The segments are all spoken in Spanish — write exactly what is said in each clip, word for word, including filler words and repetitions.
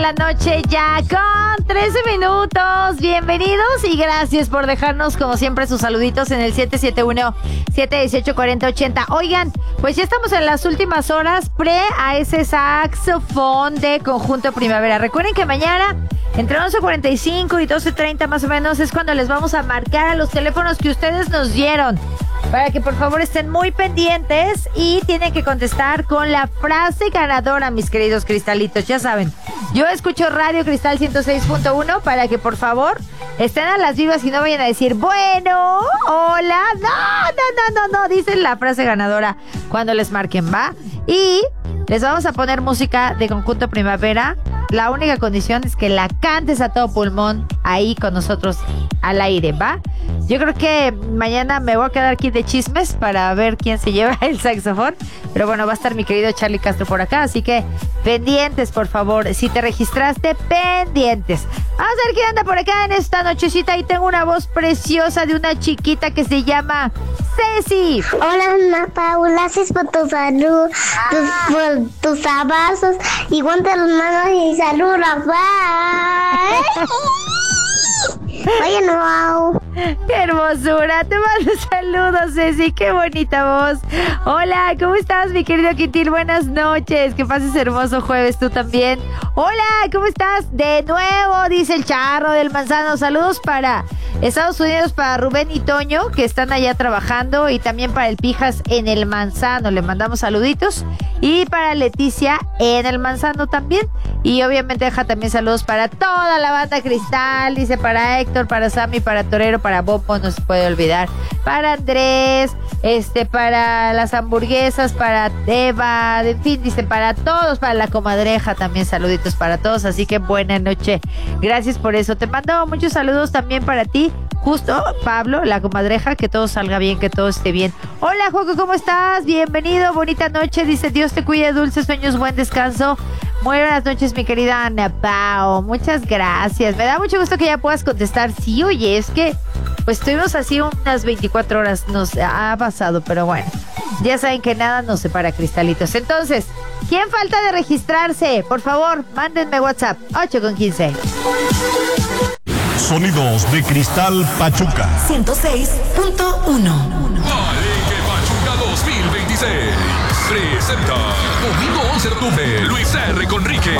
la noche ya con trece minutos. Bienvenidos y gracias por dejarnos como siempre sus saluditos en el siete siete uno, siete uno ocho, cuatro cero ocho cero. Oigan, pues ya estamos en las últimas horas pre a ese saxofón de Conjunto Primavera. Recuerden que mañana entre once cuarenta y cinco y doce treinta más o menos es cuando les vamos a marcar a los teléfonos que ustedes nos dieron, para que por favor estén muy pendientes y tienen que contestar con la frase ganadora, mis queridos cristalitos. Ya saben, yo escucho Radio Cristal ciento seis punto uno para que por favor estén a las vivas y no vayan a decir, bueno, hola, no, no, no, no, no, dicen la frase ganadora cuando les marquen, ¿va? Y les vamos a poner música de Conjunto Primavera. La única condición es que la cantes a todo pulmón ahí con nosotros al aire, ¿va? Yo creo que mañana me voy a quedar aquí de chismes para ver quién se lleva el saxofón. Pero bueno, va a estar mi querido Charlie Castro por acá, así que pendientes, por favor. Si te registraste, pendientes. Vamos a ver quién anda por acá en esta nochecita. Y tengo una voz preciosa de una chiquita que se llama Ceci. Hola, Ana Paula, gracias por tu salud, tus, por tus abrazos y guante las manos y saludos. Bye. Oye, no. ¡Qué hermosura! Te mando saludos, Ceci. ¡Qué bonita voz! Hola, ¿cómo estás, mi querido Quintil? Buenas noches. Que pases hermoso jueves tú también. Hola, ¿cómo estás? De nuevo, dice el Charro del Manzano. Saludos para Estados Unidos, para Rubén y Toño, que están allá trabajando. Y también para el Pijas en el Manzano. Le mandamos saluditos. Y para Leticia en el Manzano también. Y obviamente deja también saludos para toda la banda Cristal. Dice para Héctor, para Sammy, para Torero, para Bopo, no se puede olvidar. Para Andrés, este, para las hamburguesas, para Eva, en fin, dice para todos, para la comadreja también saluditos para todos. Así que buena noche. Gracias por eso. Te mando muchos saludos también para ti. Justo, Pablo, la comadreja, que todo salga bien, que todo esté bien. Hola, Joco, ¿cómo estás? Bienvenido, bonita noche. Dice, Dios te cuide, dulces sueños, buen descanso. Muy buenas noches, mi querida Ana Pao. Muchas gracias. Me da mucho gusto que ya puedas contestar. Sí, oye, es que pues estuvimos así unas veinticuatro horas. Nos ha pasado, pero bueno. Ya saben que nada nos separa, cristalitos. Entonces, ¿quién falta de registrarse? Por favor, mándenme WhatsApp. ocho con quince. Sonidos de Cristal Pachuca ciento seis punto uno. Palenque Pachuca dos mil veintiséis presenta domingo once de octubre Luis R. Conrique.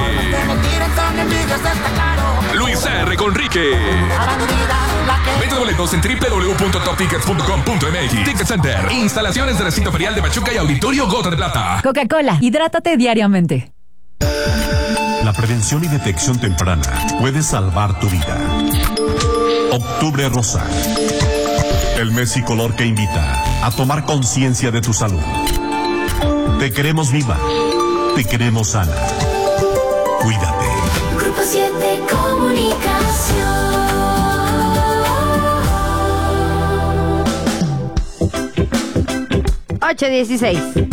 Luis R. Conrique. Venta boletos en doble u doble u doble u punto top tickets punto com punto m x. Ticket Center, instalaciones de recinto ferial de Pachuca y Auditorio Gota de Plata. Coca-Cola, hidrátate diariamente. La prevención y detección temprana puede salvar tu vida. Octubre Rosa. El mes y color que invita a tomar conciencia de tu salud. Te queremos viva. Te queremos sana. Cuídate. Grupo siete Comunicación. ocho dieciséis.